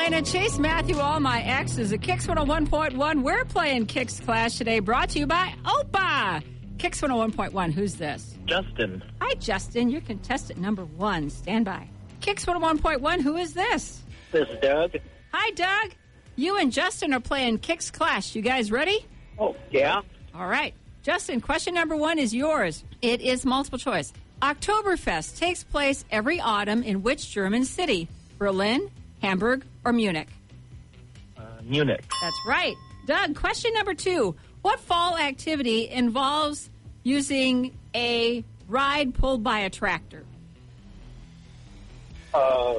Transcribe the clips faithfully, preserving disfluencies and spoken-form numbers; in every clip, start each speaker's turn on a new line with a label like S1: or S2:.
S1: Elena, Chase Matthew, all my exes. At Kicks one oh one point one, we're playing Kicks Clash today, brought to you by Opa. Kicks one oh one point one, who's this?
S2: Justin.
S1: Hi, Justin. You're contestant number one. Stand by. Kicks one oh one point one, who is this?
S2: This is Doug.
S1: Hi, Doug. You and Justin are playing Kicks Clash. You guys ready?
S2: Oh, yeah.
S1: All right. Justin, question number one is yours. It is multiple choice. Oktoberfest takes place every autumn in which German city? Berlin, Hamburg, or Munich?
S2: Uh, Munich.
S1: That's right. Doug, question number two. What fall activity involves using a ride pulled by a tractor?
S3: Uh,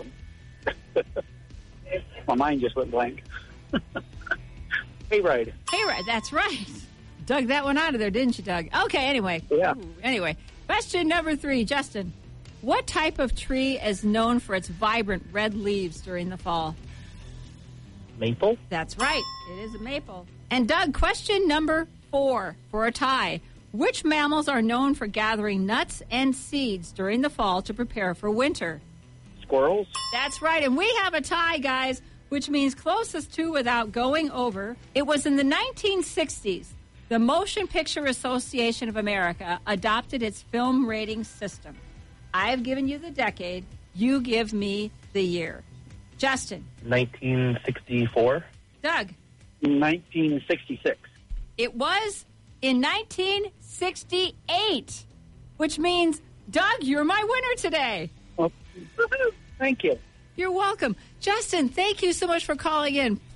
S3: my mind just went blank. Hayride.
S1: Hayride, that's right. Dug that one out of there, didn't you, Doug? Okay, anyway.
S3: Yeah.
S1: Ooh, anyway, question number three. Justin, what type of tree is known for its vibrant red leaves during the fall?
S2: Maple.
S1: That's right. It is a maple. And Doug, question number four for a tie. Which mammals are known for gathering nuts and seeds during the fall to prepare for winter?
S2: Squirrels.
S1: That's right. And we have a tie, guys, which means closest to without going over. It was in the nineteen sixties. The Motion Picture Association of America adopted its film rating system. I've given you the decade. You give me the year. Justin.
S2: nineteen sixty-four.
S1: Doug.
S3: nineteen sixty-six.
S1: It was in nineteen sixty-eight, which means, Doug, you're my winner today.
S3: Well, thank you.
S1: You're welcome. Justin, thank you so much for calling in.